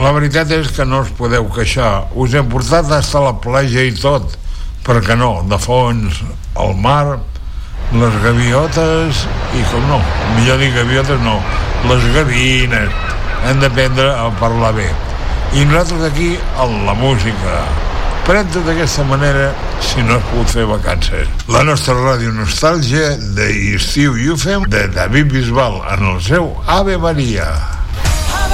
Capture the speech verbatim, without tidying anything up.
La veritat és que no us podeu queixar. Us hem portat fins a la platja i tot. Per què no? De fons, el mar, les gaviotes i com no, millor dir gaviotes no, les gavines. Hem d'aprendre a parlar bé. I nosaltres aquí, amb la música. Pren-te d'aquesta manera si no has pogut fer vacances. La nostra ràdio nostàlgia d'estiu i ho fem de David Bisbal en el seu Ave Maria.